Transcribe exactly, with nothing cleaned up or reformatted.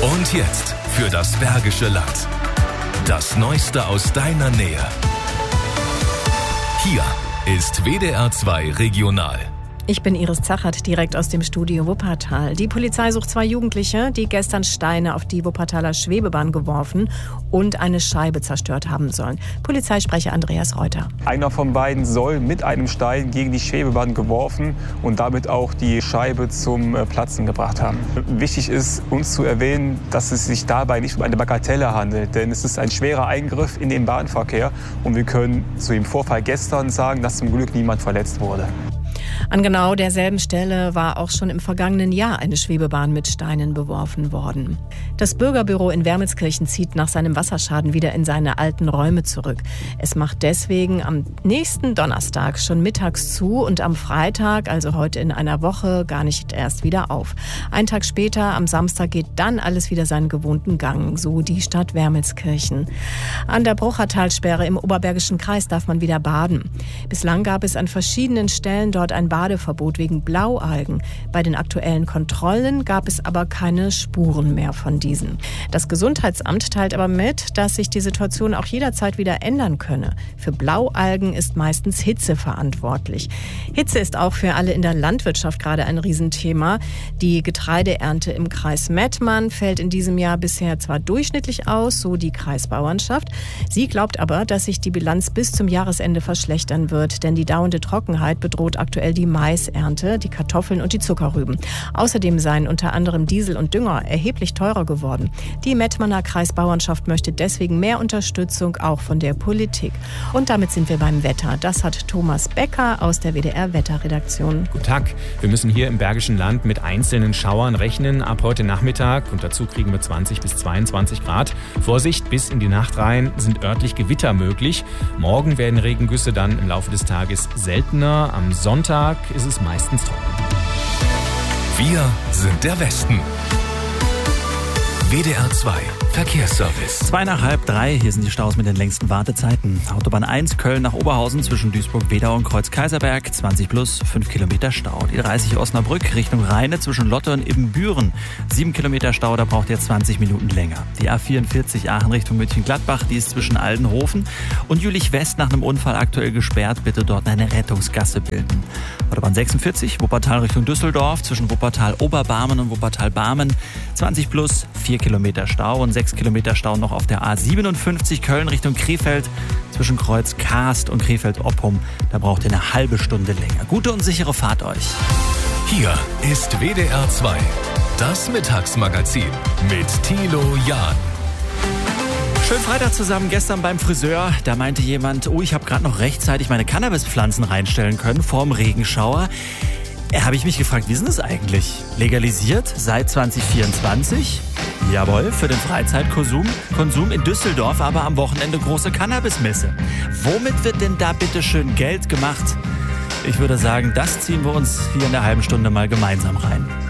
Und jetzt für das Bergische Land. Das Neueste aus deiner Nähe. Hier ist W D R zwei Regional. Ich bin Iris Zachert, direkt aus dem Studio Wuppertal. Die Polizei sucht zwei Jugendliche, die gestern Steine auf die Wuppertaler Schwebebahn geworfen und eine Scheibe zerstört haben sollen. Polizeisprecher Andreas Reuter. Einer von beiden soll mit einem Stein gegen die Schwebebahn geworfen und damit auch die Scheibe zum Platzen gebracht haben. Wichtig ist uns zu erwähnen, dass es sich dabei nicht um eine Bagatelle handelt, denn es ist ein schwerer Eingriff in den Bahnverkehr und wir können zu dem Vorfall gestern sagen, dass zum Glück niemand verletzt wurde. An genau derselben Stelle war auch schon im vergangenen Jahr eine Schwebebahn mit Steinen beworfen worden. Das Bürgerbüro in Wermelskirchen zieht nach seinem Wasserschaden wieder in seine alten Räume zurück. Es macht deswegen am nächsten Donnerstag schon mittags zu und am Freitag, also heute in einer Woche, gar nicht erst wieder auf. Einen Tag später, am Samstag, geht dann alles wieder seinen gewohnten Gang, so die Stadt Wermelskirchen. An der Bruchertalsperre im Oberbergischen Kreis darf man wieder baden. Bislang gab es an verschiedenen Stellen dort ein Badeverbot wegen Blaualgen. Bei den aktuellen Kontrollen gab es aber keine Spuren mehr von diesen. Das Gesundheitsamt teilt aber mit, dass sich die Situation auch jederzeit wieder ändern könne. Für Blaualgen ist meistens Hitze verantwortlich. Hitze ist auch für alle in der Landwirtschaft gerade ein Riesenthema. Die Getreideernte im Kreis Mettmann fällt in diesem Jahr bisher zwar durchschnittlich aus, so die Kreisbauernschaft. Sie glaubt aber, dass sich die Bilanz bis zum Jahresende verschlechtern wird, denn die dauernde Trockenheit bedroht aktuell die Maisernte, die Kartoffeln und die Zuckerrüben. Außerdem seien unter anderem Diesel und Dünger erheblich teurer geworden. Die Mettmanner Kreisbauernschaft möchte deswegen mehr Unterstützung auch von der Politik. Und damit sind wir beim Wetter. Das hat Thomas Becker aus der W D R-Wetterredaktion. Guten Tag. Wir müssen hier im Bergischen Land mit einzelnen Schauern rechnen. Ab heute Nachmittag und dazu kriegen wir zwanzig bis zweiundzwanzig Grad. Vorsicht, bis in die Nacht rein sind örtlich Gewitter möglich. Morgen werden Regengüsse dann im Laufe des Tages seltener. Am Sonntag ist es meistens trocken. Wir sind der Westen. W D R zwei Verkehrsservice. Zwei nach halb drei, hier sind die Staus mit den längsten Wartezeiten. Autobahn eins, Köln nach Oberhausen zwischen Duisburg-Wedau und Kreuz-Kaiserberg, zwanzig plus, fünf Kilometer Stau. Die dreißig Osnabrück Richtung Rheine zwischen Lotte und Ibbenbüren, sieben Kilometer Stau, da braucht ihr zwanzig Minuten länger. Die A vierundvierzig Aachen Richtung München-Gladbach, die ist zwischen Aldenhofen und Jülich-West nach einem Unfall aktuell gesperrt, bitte dort eine Rettungsgasse bilden. Autobahn sechsundvierzig, Wuppertal Richtung Düsseldorf zwischen Wuppertal-Oberbarmen und Wuppertal-Barmen, zwanzig plus, vier Kilometer Stau und sechs Kilometer Stau noch auf der A siebenundfünfzig Köln Richtung Krefeld zwischen Kreuz Karst und Krefeld-Oppum. Da braucht ihr eine halbe Stunde länger. Gute und sichere Fahrt euch. Hier ist W D R zwei, das Mittagsmagazin mit Thilo Jahn. Schönen Freitag zusammen. Gestern beim Friseur, da meinte jemand, oh, ich habe gerade noch rechtzeitig meine Cannabispflanzen reinstellen können vorm Regenschauer. Da habe ich mich gefragt, wie ist denn das eigentlich? Legalisiert seit zwanzig vierundzwanzig? Jawohl, für den Freizeitkonsum Konsum in Düsseldorf, aber am Wochenende große Cannabismesse. Womit wird denn da bitte schön Geld gemacht? Ich würde sagen, das ziehen wir uns hier in der halben Stunde mal gemeinsam rein.